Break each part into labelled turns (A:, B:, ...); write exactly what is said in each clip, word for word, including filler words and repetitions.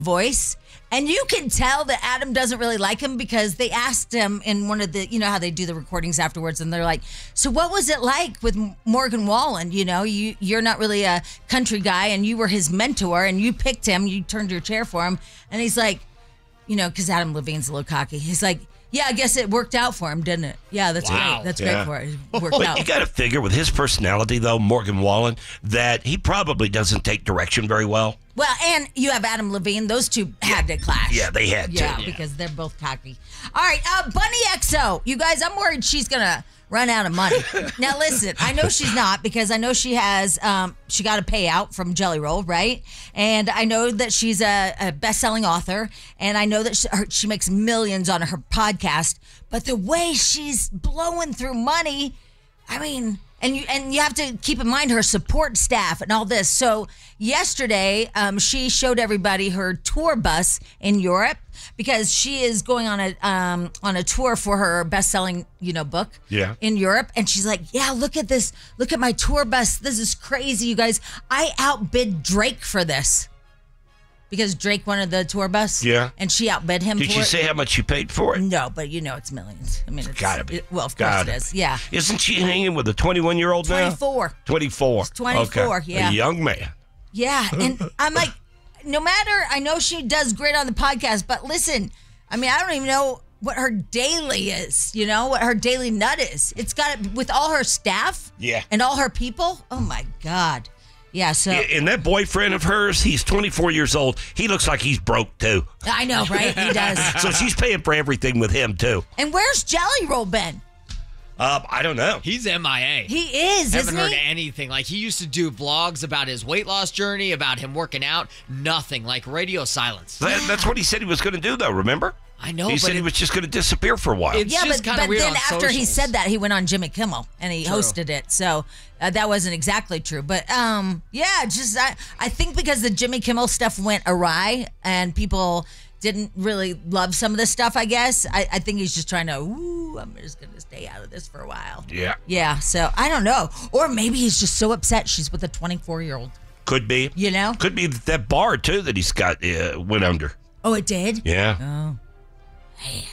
A: voice. And you can tell that Adam doesn't really like him because they asked him in one of the, you know how they do the recordings afterwards, and they're like, so what was it like with Morgan Wallen? You know, you, you're not really a country guy, and you were his mentor, and you picked him, you turned your chair for him. And he's like, you know, because Adam Levine's a little cocky. He's like, yeah, I guess it worked out for him, didn't it? Yeah, that's
B: wow.
A: great. That's
C: yeah.
A: great for it. It worked
C: but
A: out.
C: You got to figure with his personality, though, Morgan Wallen, that he probably doesn't take direction very well.
A: Well, and you have Adam Levine. Those two had to clash.
C: Yeah, they had
A: yeah,
C: to.
A: Yeah, because they're both cocky. All right, uh, Bunny X O. You guys, I'm worried she's going to run out of money. Now, listen, I know she's not because I know she has, um, she got a payout from Jelly Roll, right? And I know that she's a, a best-selling author, and I know that she, her, she makes millions on her podcast, but the way she's blowing through money, I mean... And you and you have to keep in mind her support staff and all this. So yesterday, um, she showed everybody her tour bus in Europe because she is going on a um, on a tour for her best-selling, you know, book
C: yeah.
A: in Europe. And she's like, yeah, look at this. Look at my tour bus. This is crazy, you guys. I outbid Drake for this. Because Drake wanted the tour bus.
C: Yeah.
A: And she outbid him
C: Did
A: for
C: you
A: it.
C: say how much you paid for it?
A: No, but you know it's millions. I mean, it's
C: gotta be.
A: It, well, of
C: gotta
A: course it is.
C: be.
A: Yeah.
C: Isn't she hanging with a twenty-one-year-old now?
A: twenty-four.
C: twenty-four.
A: twenty-four,
C: okay.
A: yeah.
C: A young man.
A: Yeah, and I'm like, no matter, I know she does great on the podcast, but listen, I mean, I don't even know what her daily is, you know, what her daily nut is. It's got, with all her staff
C: Yeah.
A: and all her people, oh my God. Yeah, so.
C: And that boyfriend of hers, he's twenty-four years old. He looks like he's broke, too.
A: I know, right? He does.
C: So she's paying for everything with him, too.
A: And where's Jelly Roll been?
C: Um, I don't know.
B: He's M I A.
A: He is,
B: Haven't
A: isn't
B: heard
A: he?
B: anything. Like, he used to do vlogs about his weight loss journey, about him working out. Nothing. Like, radio silence.
C: That, that's what he said he was going to do, though, remember?
B: I know,
C: He
B: but
C: said he
B: it-
C: was just going to disappear for a while.
B: It's
A: Yeah,
B: just
A: but,
B: kinda
A: but
B: weird
A: then
B: on
A: after he
B: socials.
A: said that, he went on Jimmy Kimmel and he
B: True.
A: hosted it. So uh, that wasn't exactly true. But um, yeah, just I, I think because the Jimmy Kimmel stuff went awry and people didn't really love some of the stuff, I guess. I, I think he's just trying to, ooh, I'm just going to stay out of this for a while.
C: Yeah.
A: Yeah, so I don't know. Or maybe he's just so upset she's with a twenty-four-year-old.
C: Could be.
A: You know?
C: Could be that bar, too, that he's got uh, went under.
A: Oh, it did?
C: Yeah.
A: Oh. Man.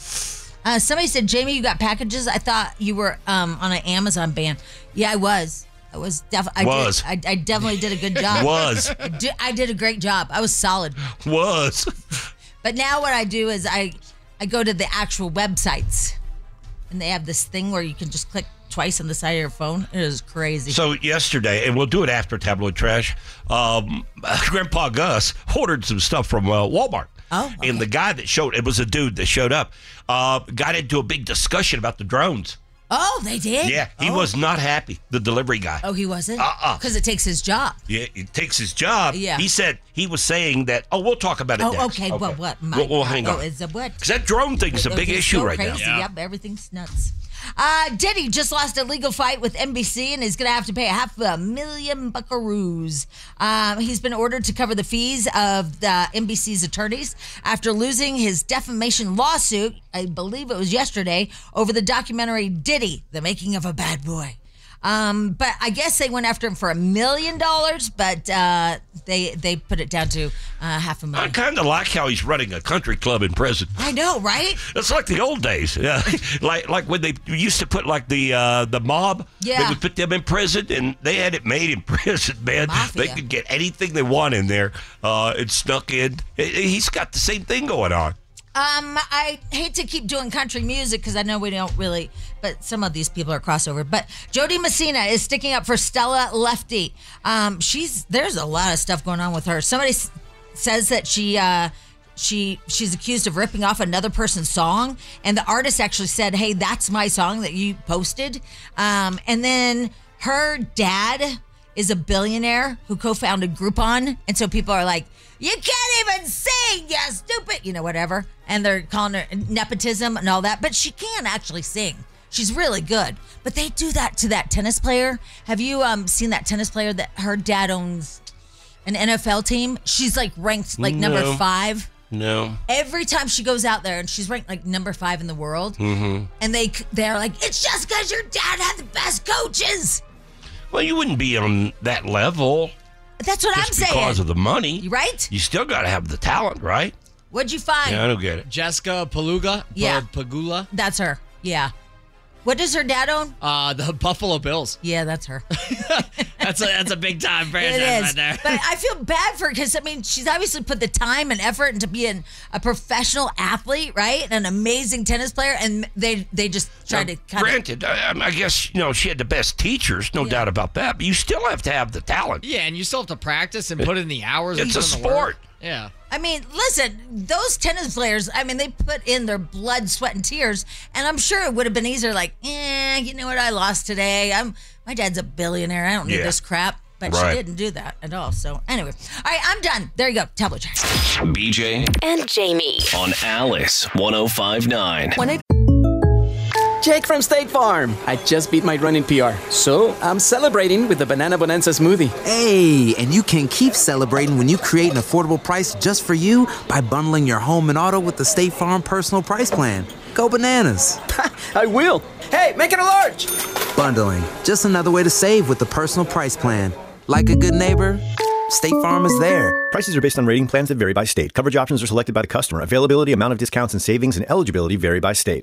A: Uh, somebody said, Jamie, you got packages? I thought you were um, on an Amazon ban. Yeah, I was. I was definitely.
C: Was.
A: I, I definitely did a good job.
C: Was.
A: I did, I did a great job. I was solid.
C: Was.
A: But now what I do is I, I go to the actual websites, and they have this thing where you can just click twice on the side of your phone. It is crazy.
C: So yesterday, and we'll do it after Tabloid Trash, um, Grandpa Gus ordered some stuff from uh, Walmart.
A: Oh, okay.
C: And the guy that showed, it was a dude that showed up, uh, got into a big discussion about the drones.
A: Oh, they did?
C: Yeah, he
A: oh.
C: was not happy, the delivery guy.
A: Oh, he wasn't?
C: Uh-uh.
A: Because it takes his job.
C: Yeah, it takes his job.
A: Yeah.
C: He said, he was saying that, oh, we'll talk about it
A: Oh,
C: next.
A: okay. Well, what? My
C: We'll, we'll
A: God.
C: hang
A: Oh,
C: on.
A: it's a what?
C: Because that drone thing's a big
A: It's
C: issue
A: so
C: right
A: crazy.
C: now.
B: Yeah.
A: Yep, everything's nuts. Uh, Diddy just lost a legal fight with N B C and is going to have to pay a half a million buckaroos. Um, he's been ordered to cover the fees of the N B C's attorneys after losing his defamation lawsuit, I believe it was yesterday, over the documentary Diddy, The Making of a Bad Boy. Um, but I guess they went after him for a million dollars, but uh, they they put it down to uh, half a
C: I
A: million.
C: kind of like how he's running a country club in prison.
A: I know, right?
C: It's like the old days, yeah. like like when they used to put like the uh, the mob.
A: Yeah.
C: They would put them in prison, and they had it made in prison, man.
A: Mafia.
C: They could get anything they want in there. Uh, it snuck in. He's got the same thing going on.
A: Um, I hate to keep doing country music because I know we don't really, but some of these people are crossover. But Jody Messina is sticking up for Stella Lefty. Um, she's there's a lot of stuff going on with her. Somebody s- says that she uh, she she's accused of ripping off another person's song, and the artist actually said, "Hey, that's my song that you posted." Um, and then her dad is a billionaire who co-founded Groupon, and so people are like, you can't even sing, you stupid, you know, whatever. And they're calling her nepotism and all that, but she can actually sing. She's really good. But they do that to that tennis player. Have you um, seen that tennis player that her dad owns an N F L team? She's like ranked like number
C: No.
A: five.
C: No.
A: Every time she goes out there, and she's ranked like number five in the world,
C: Mm-hmm.
A: and they they're like, it's just because your dad had the best coaches.
C: Well, you wouldn't be on that level.
A: That's what
C: just
A: I'm saying.
C: because of the money.
A: Right?
C: You still got to have the talent, right?
A: What'd you find?
C: Yeah, I don't get it.
B: Jessica Paluga.
A: Yeah.
B: Pagula.
A: That's her. Yeah. What does her dad own?
B: Uh, the Buffalo Bills.
A: Yeah, that's her.
B: That's a that's a big time
A: It
B: franchise
A: is.
B: right there.
A: But I feel bad for her because, I mean, she's obviously put the time and effort into being a professional athlete, right? And an amazing tennis player. And they they just tried
C: Now,
A: to kind of.
C: granted, I, I guess, you know, she had the best teachers, no
A: Yeah.
C: doubt about that. But you still have to have the talent.
B: Yeah, and you still have to practice and put in the hours. and
C: It's a
B: put in the work.
C: sport.
B: Yeah.
A: I mean, listen, those tennis players, I mean, they put in their blood, sweat, and tears. And I'm sure it would have been easier, like, eh, you know what? I lost today. I'm My dad's a billionaire. I don't need
C: Yeah.
A: this crap. But
C: Right.
A: she didn't do that at all. So, anyway. All right, I'm done. There you go. Tablet trash.
D: B J
E: and Jamie.
D: on Alice ten fifty-nine.
E: When it
F: Jake from State Farm. I just beat my running P R, so I'm celebrating with the Banana Bonanza smoothie.
G: Hey, and you can keep celebrating when you create an affordable price just for you by bundling your home and auto with the State Farm Personal Price Plan. Go bananas.
F: I will. Hey, make it a large.
G: Bundling, just another way to save with the Personal Price Plan. Like a good neighbor, State Farm is there.
H: Prices are based on rating plans that vary by state. Coverage options are selected by the customer. Availability, amount of discounts and savings, and eligibility vary by state.